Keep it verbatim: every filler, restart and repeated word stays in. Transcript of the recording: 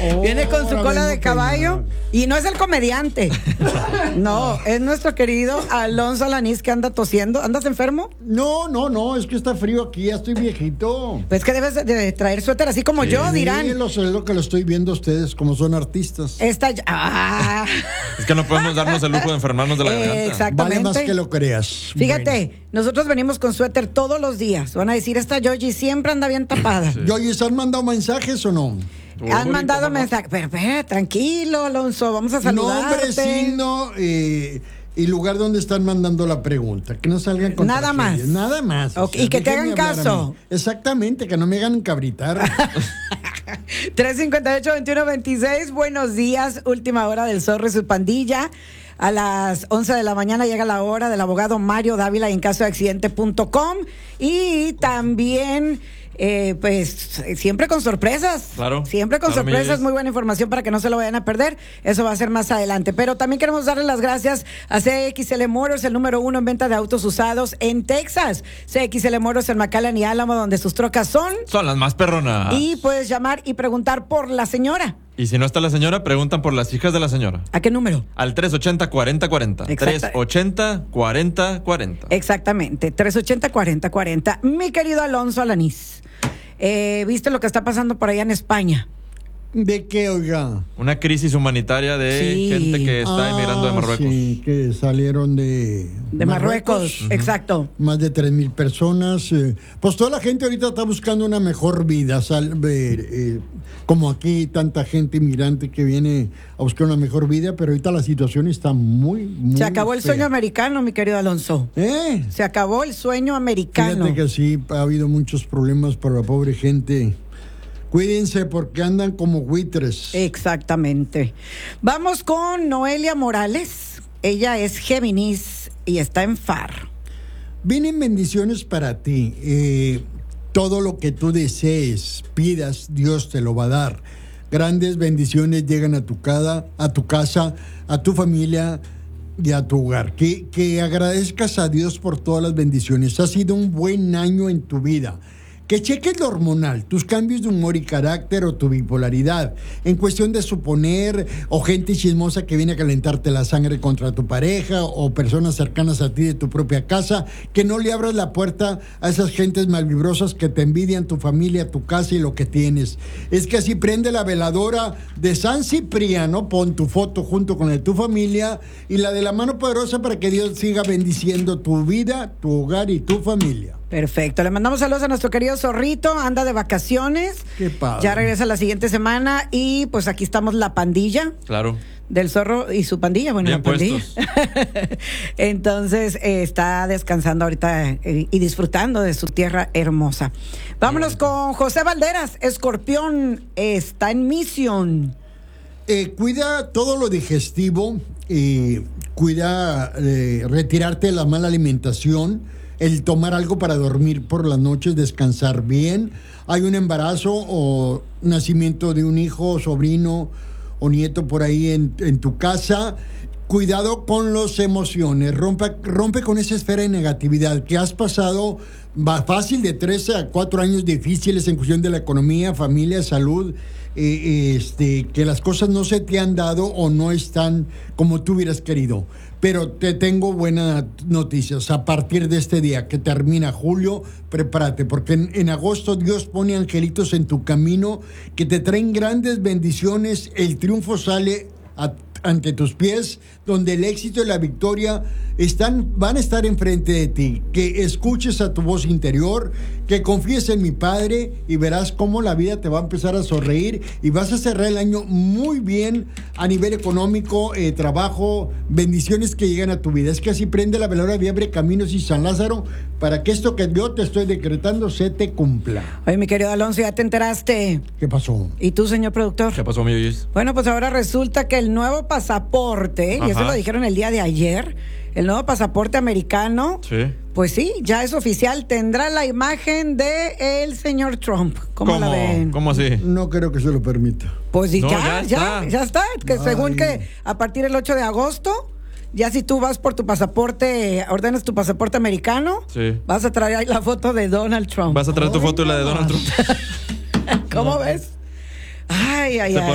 Oh, Viene con su ahora cola vengo de caballo peinado. y no es el comediante. No, es nuestro querido Alonso Alanís que anda tosiendo. ¿Andas enfermo? No, no, no, es que está frío aquí, ya estoy viejito. Pues que debes de traer suéter así como yo, dirán. Sí, lo, sé, lo que lo estoy viendo a ustedes, como son artistas. Esta, ah, Es que no podemos darnos el lujo de enfermarnos de la Eh, garganta. exactamente. Vale más que lo creas. Fíjate, Bueno. nosotros venimos con suéter todos los días. Van a decir, esta Georgie siempre anda bien tapada. Sí. ¿Y oye, ¿se han mandado mensajes o no? Han Uy, mandado ¿cómo no? mensajes. Pero, pero, tranquilo, Alonso, vamos a saludarte. Nombre, signo eh, y lugar donde están mandando la pregunta. Que no salgan con Nada tragedias. más. Nada más. Ok, y que te déjenme hagan hablar a caso. mí. Exactamente, que no me hagan encabritar. tres cincuenta y ocho, veintiuno veintiséis. Buenos días, última hora del Zorro y su pandilla. A las once de la mañana llega la hora del abogado Mario Dávila en caso de accidente punto com. Y también, eh, pues, siempre con sorpresas. Claro, Siempre con claro, sorpresas. mi- Muy buena información para que no se lo vayan a perder. Eso va a ser más adelante. Pero también queremos darle las gracias a C X L Motors, el número uno en venta de autos usados en Texas. C X L Motors en McAllen y Álamo, donde sus trocas son. Son las más perronas. Y puedes llamar y preguntar por la señora. Y si no está la señora, preguntan por las hijas de la señora. ¿A qué número? Al tres ochenta, cuarenta cuarenta. Exacta- tres ochenta, cuarenta cuarenta. Exactamente, tres ochenta, cuarenta cuarenta. Mi querido Alonso Alanís, eh, ¿viste lo que está pasando por allá en España? ¿De qué, oiga? Una crisis humanitaria de Sí. gente que está Ah, emigrando de Marruecos. Sí, que salieron de... De Marruecos, exacto. Más de tres mil personas. eh, pues toda la gente ahorita está buscando una mejor vida. Sal- ver, eh, como aquí, tanta gente inmigrante que viene a buscar una mejor vida, pero ahorita la situación está muy, muy Se acabó el fea. sueño americano, mi querido Alonso. ¿Eh? Se acabó el sueño americano. Fíjate que sí, ha habido muchos problemas para la pobre gente. Cuídense porque andan como buitres. Exactamente. Vamos con Noelia Morales. Ella es Géminis y está en F A R. Vienen bendiciones para ti. Eh, todo lo que tú desees, pidas, Dios te lo va a dar. Grandes bendiciones llegan a tu, cada, a tu casa, a tu familia y a tu hogar. Que, que agradezcas a Dios por todas las bendiciones. Ha sido un buen año en tu vida. Que cheques lo hormonal, tus cambios de humor y carácter o tu bipolaridad. En cuestión de suponer, o gente chismosa que viene a calentarte la sangre contra tu pareja, o personas cercanas a ti de tu propia casa, que no le abras la puerta a esas gentes malvibrosas que te envidian tu familia, tu casa y lo que tienes. Es que así prende la veladora de San Cipriano, pon tu foto junto con la de tu familia y la de la mano poderosa para que Dios siga bendiciendo tu vida, tu hogar y tu familia. Perfecto. Le mandamos saludos a nuestro querido Zorrito. Anda de vacaciones. Qué padre. Ya regresa la siguiente semana. Y pues aquí estamos la pandilla Claro. del Zorro y su pandilla. Bueno, Bien la pandilla. puestos. Entonces eh, está descansando ahorita eh, y disfrutando de su tierra hermosa. Vámonos con José Valderas. Escorpión está en misión. Eh, cuida todo lo digestivo, eh, cuida eh, retirarte de la mala alimentación, el tomar algo para dormir por las noches, descansar bien. Hay un embarazo o nacimiento de un hijo, sobrino o nieto por ahí en, en tu casa. Cuidado con las emociones, rompe, rompe con esa esfera de negatividad que has pasado va fácil de trece a cuatro años difíciles en cuestión de la economía, familia, salud. Eh, este, que las cosas no se te han dado o no están como tú hubieras querido. Pero te tengo buenas noticias. A partir de este día que termina julio, prepárate, porque en, en agosto Dios pone angelitos en tu camino que te traen grandes bendiciones. El triunfo sale a, ante tus pies, donde el éxito y la victoria están, van a estar enfrente de ti. Que escuches a tu voz interior, que confíes en mi Padre y verás cómo la vida te va a empezar a sonreír y vas a cerrar el año muy bien a nivel económico, eh, trabajo, bendiciones que llegan a tu vida. Es que así prende la veladora de Abre Caminos y San Lázaro para que esto que yo te estoy decretando se te cumpla. Oye, mi querido Alonso, ¿ya te enteraste? ¿Qué pasó? ¿Y tú, señor productor? ¿Qué pasó, mi Yoyis? Bueno, pues ahora resulta que el nuevo pasaporte, y eso Ajá. lo dijeron el día de ayer, el nuevo pasaporte americano, Sí. pues sí, ya es oficial, tendrá la imagen de el señor Trump. ¿Cómo, la ven? ¿Cómo así? No creo que se lo permita. Pues sí, No, ya, ya ya, está. ya está. Que Ay. según que a partir del ocho de agosto, ya si tú vas por tu pasaporte, ordenas tu pasaporte americano, Sí. vas a traer ahí la foto de Donald Trump. ¿Vas a traer tu foto y la de Donald Trump? ¿Cómo ves? Ay, ay, Se ay.